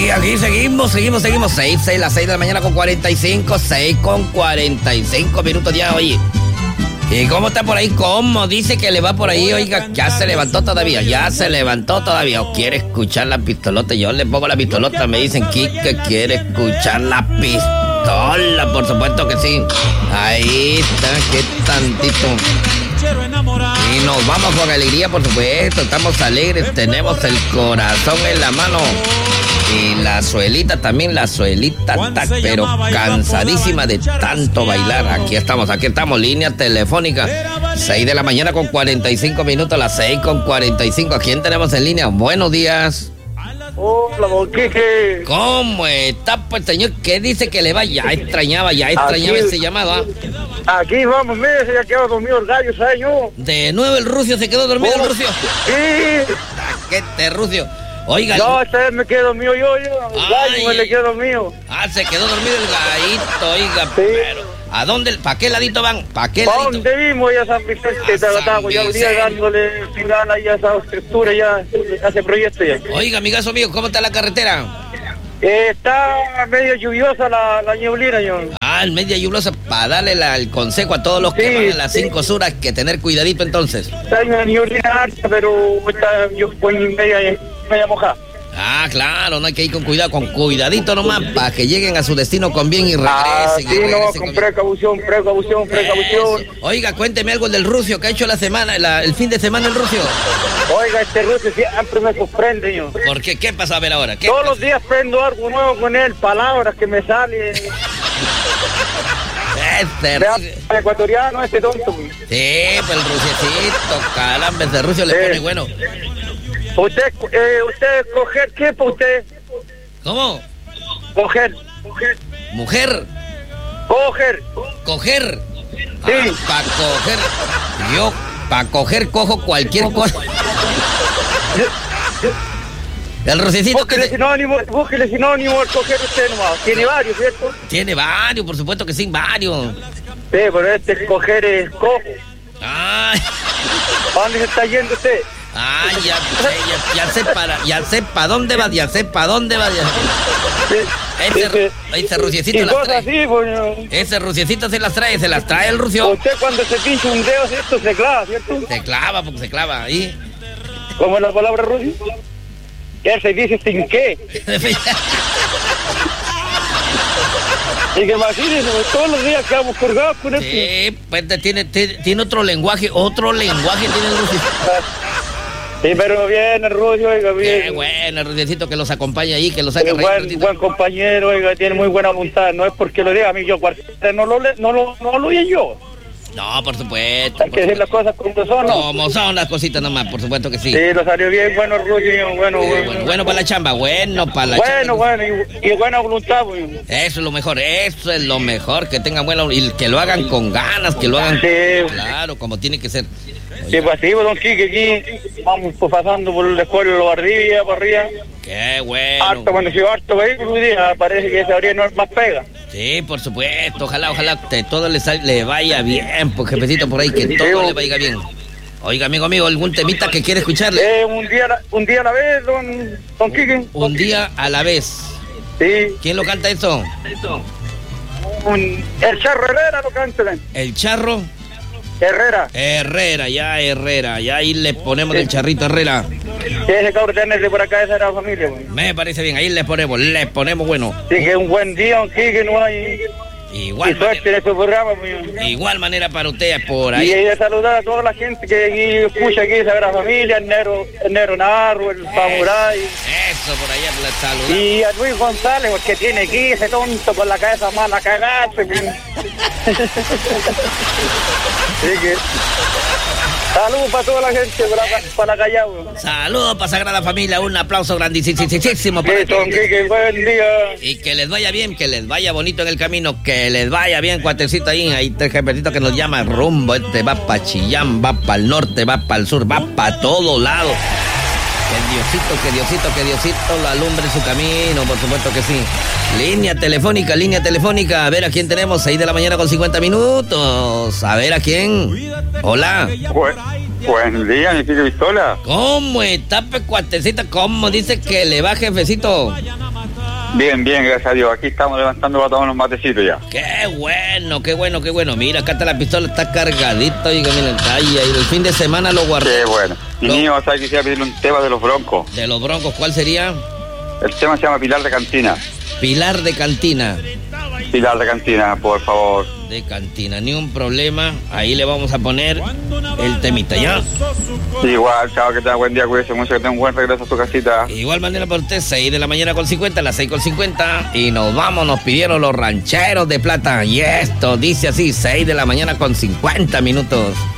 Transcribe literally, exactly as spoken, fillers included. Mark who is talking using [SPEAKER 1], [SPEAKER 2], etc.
[SPEAKER 1] Y aquí seguimos, seguimos, seguimos. seis, seis, las seis de la mañana con cuarenta y cinco, seis con cuarenta y cinco minutos ya, oye. ¿Y cómo está por ahí? ¿Cómo dice que le va por ahí? Oiga, ya se levantó todavía, ya se levantó todavía. ¿O quiere escuchar la pistolota? Yo le pongo la pistolota, me dicen, Kike quiere escuchar la pistola. Por supuesto que sí. Ahí está, qué tantito. Y nos vamos con alegría, por supuesto. Estamos alegres, tenemos el corazón en la mano. Y la suelita también, la suelita, tac, pero cansadísima de tanto bailar. Aquí estamos, aquí estamos, línea telefónica. seis de la mañana con cuarenta y cinco minutos, las seis con cuarenta y cinco. ¿A quién tenemos en línea? Buenos días.
[SPEAKER 2] Hola, don Kike.
[SPEAKER 1] ¿Cómo está, pues, señor? ¿Qué dice que le va? Ya extrañaba, ya extrañaba aquí, ese llamado, ¿ah?
[SPEAKER 2] Aquí vamos, mire, se ha quedado dormido el gallo, ¿sabes yo?
[SPEAKER 1] De nuevo el Rucio, se quedó dormido
[SPEAKER 2] oh,
[SPEAKER 1] el Rucio.
[SPEAKER 2] Sí.
[SPEAKER 1] Taquete, Rucio. Oiga.
[SPEAKER 2] No, esta vez me quedé dormido yo, yo. El gallo me le quedó dormido.
[SPEAKER 1] Ah, se quedó dormido el gallito, oiga.
[SPEAKER 2] Sí.
[SPEAKER 1] Pero, ¿a dónde? ¿Para qué ladito van? ¿Para qué ladito?
[SPEAKER 2] ¿Dónde vimos ya San Vicente? Tratamos ya un día dándole final ahí a esa estructura, ya a ese proyecto ya.
[SPEAKER 1] Oiga, amigazo mío, ¿cómo está la carretera?
[SPEAKER 2] Eh, está medio lluviosa la, la nieblina, yo.
[SPEAKER 1] Ah, media lluviosa, para darle la, el consejo a todos los sí, que van a las cinco sur, hay que tener cuidadito entonces.
[SPEAKER 2] Está una nieblina alta, pero está yo pues media, media mojada.
[SPEAKER 1] Ah, claro, no hay que ir con cuidado, con cuidadito nomás, para que lleguen a su destino con bien y regresen.
[SPEAKER 2] Ah, sí,
[SPEAKER 1] y regresen
[SPEAKER 2] no, con, con precaución, precaución, precaución.
[SPEAKER 1] Eso. Oiga, cuénteme algo del Rucio, que ha hecho la semana, la, el fin de semana el Rucio.
[SPEAKER 2] Oiga, este Rucio siempre me sorprende, yo.
[SPEAKER 1] ¿Por qué? ¿Qué pasa a ver ahora? ¿Qué
[SPEAKER 2] Todos
[SPEAKER 1] pasa?
[SPEAKER 2] Los días prendo algo nuevo con él, palabras que me salen.
[SPEAKER 1] Este
[SPEAKER 2] Rucio. Ecuatoriano, este tonto.
[SPEAKER 1] Sí, pues el Ruciecito, caramba, ese Rucio le
[SPEAKER 2] sí.
[SPEAKER 1] pone bueno.
[SPEAKER 2] Usted, eh, usted, coger, ¿qué para usted?
[SPEAKER 1] ¿Cómo?
[SPEAKER 2] Coger. Coger.
[SPEAKER 1] ¿Mujer?
[SPEAKER 2] Coger.
[SPEAKER 1] ¿Coger?
[SPEAKER 2] Sí.
[SPEAKER 1] Ah, para coger. Yo, para coger, cojo cualquier cosa. El Ruciecito
[SPEAKER 2] búsquele
[SPEAKER 1] que...
[SPEAKER 2] sinónimo, búsquele sinónimo al coger usted nomás. Tiene varios, ¿cierto?
[SPEAKER 1] Tiene varios, por supuesto que sí, varios.
[SPEAKER 2] Sí, pero este coger es cojo.
[SPEAKER 1] Ay.
[SPEAKER 2] ¿A dónde se está yendo usted?
[SPEAKER 1] Ah, ya sé, ya, ya sé para, ya sé para dónde va, ya sé para dónde va. Ya.
[SPEAKER 2] Sí,
[SPEAKER 1] ese, sí, ese Ruciecito las trae.
[SPEAKER 2] Así, pues,
[SPEAKER 1] ese Ruciecito se las trae, se las trae el Rucio.
[SPEAKER 2] Usted cuando se pincha un dedo, ¿cierto? Se clava, ¿cierto?
[SPEAKER 1] Se clava, porque se clava ahí.
[SPEAKER 2] ¿Cómo es la palabra, Rucio? ¿Qué se dice sin qué? Y que imagínense, todos los días quedamos colgados con esto.
[SPEAKER 1] Sí, pues tiene, tiene, tiene otro lenguaje, otro lenguaje tiene el Rucio.
[SPEAKER 2] Sí, pero bien, el Rucio, oiga, bien.
[SPEAKER 1] Qué bueno, el Ruciecito que los acompaña ahí, que los saca
[SPEAKER 2] reír. Buen, buen compañero, oiga, tiene muy buena voluntad. No es porque lo diga a mí, yo cualquiera no lo, no lo, no lo oye yo.
[SPEAKER 1] No, por supuesto.
[SPEAKER 2] Hay que decir las cosas como son, ¿no?
[SPEAKER 1] Como son las cositas nomás, por supuesto que sí.
[SPEAKER 2] Sí, lo salió bien, bueno, Rucio, bueno,
[SPEAKER 1] sí,
[SPEAKER 2] bueno.
[SPEAKER 1] Bueno, bueno para la chamba, bueno para la
[SPEAKER 2] bueno,
[SPEAKER 1] chamba.
[SPEAKER 2] Bueno, bueno, y, y buena voluntad, pues.
[SPEAKER 1] Eso es lo mejor, eso es lo mejor, que tengan buena, y que lo hagan con ganas, que lo hagan,
[SPEAKER 2] sí.
[SPEAKER 1] Claro, como tiene que ser.
[SPEAKER 2] Oiga. Sí, pues sí, don Kike, aquí vamos pues, pasando por la escuela de los Ardillas, para arriba.
[SPEAKER 1] Qué bueno.
[SPEAKER 2] Harto, bueno, si harto vehículo hoy día, parece que se habría no más pega.
[SPEAKER 1] Sí, por supuesto, ojalá, ojalá que todo le, sal, le vaya bien, pues jefecito por ahí, que todo le vaya bien. Oiga, amigo, amigo, ¿algún temita que quiere escucharle?
[SPEAKER 2] Eh, un día, un día a la vez, don, don Kike.
[SPEAKER 1] Un, un día a la vez.
[SPEAKER 2] Sí.
[SPEAKER 1] ¿Quién lo canta eso?
[SPEAKER 2] Un, el Charro Herrera lo canta.
[SPEAKER 1] ¿El Charro?
[SPEAKER 2] Herrera.
[SPEAKER 1] Herrera, ya Herrera, ya ahí le ponemos sí. El Charrito Herrera.
[SPEAKER 2] Sí, ese cabrón de por acá, esa era la familia. Bueno.
[SPEAKER 1] Me parece bien, ahí le ponemos, le ponemos bueno.
[SPEAKER 2] Sí, que un buen día, aunque que no hay...
[SPEAKER 1] Igual
[SPEAKER 2] y suerte en este programa, pues.
[SPEAKER 1] Igual manera para ustedes por ahí.
[SPEAKER 2] Y de saludar a toda la gente que aquí escucha aquí, Sagrada Familia, el Nero, el Nero Narro, el Samurai.
[SPEAKER 1] Eso, por allá la saludamos.
[SPEAKER 2] Y a Luis González, porque tiene aquí ese tonto con la cabeza mala cagada. Así que... Saludos para toda la gente, para, para la Callao.
[SPEAKER 1] Saludos para Sagrada Familia, un aplauso grandísimo para
[SPEAKER 2] todos. Que buen día.
[SPEAKER 1] Y que les vaya bien, que les vaya bonito en el camino, que les vaya bien, cuatecito ahí. Hay tres jefecitos que nos llaman rumbo. Este va para Chillán, va para el norte, va para el sur, va para todos lados. Que Diosito, que Diosito, que Diosito lo alumbre su camino, por supuesto que sí. Línea telefónica, línea telefónica. A ver a quién tenemos, seis de la mañana con cincuenta minutos. A ver a quién. Hola.
[SPEAKER 3] Buen, buen día, mi Pistola.
[SPEAKER 1] ¿Cómo está, pe cuatecita? ¿Cómo dice que le va, jefecito?
[SPEAKER 3] Bien, bien, gracias a Dios. Aquí estamos levantando para tomar unos matecitos ya.
[SPEAKER 1] Qué bueno, qué bueno, qué bueno. Mira, acá está la pistola, está cargadita, oiga, mira, está ahí, ahí. El fin de semana lo guardé.
[SPEAKER 3] Qué bueno. Y
[SPEAKER 1] Lo-
[SPEAKER 3] niño, ¿sabes? Quisiera pedirle un tema de los Broncos.
[SPEAKER 1] De los Broncos, ¿cuál sería?
[SPEAKER 3] El tema se llama Pilar de Cantina.
[SPEAKER 1] Pilar de Cantina.
[SPEAKER 3] Pilar de Cantina, por favor.
[SPEAKER 1] De Cantina, ni un problema. Ahí le vamos a poner el temita, ¿ya?
[SPEAKER 3] Igual, chao, que tenga buen día, cuídese mucho, que tenga un buen regreso a su casita.
[SPEAKER 1] Igual manera por usted, seis de la mañana con cincuenta, las seis con cincuenta. Y nos vamos, nos pidieron los rancheros de plata. Y esto dice así, seis de la mañana con cincuenta minutos.